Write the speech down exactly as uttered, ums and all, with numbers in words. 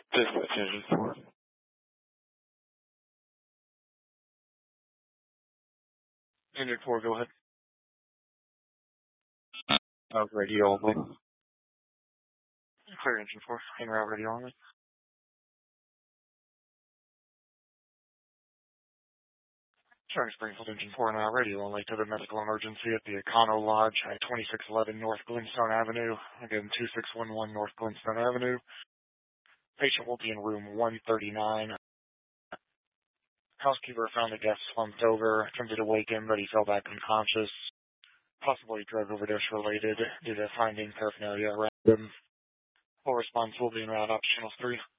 Dispatch engine four. Engine four, go ahead. Uh, radio only. Clear engine four. En route radio only. Charting Springfield engine four en route radio only to the medical emergency at the Econo Lodge at twenty-six eleven North Glenstone Avenue. Again, two six one one North Glenstone Avenue. Patient will be in room one thirty-nine. Housekeeper found the guest slumped over, attempted to wake him, but he fell back unconscious. Possibly drug overdose related due to finding paraphernalia around him. Full response will be in route option channel three.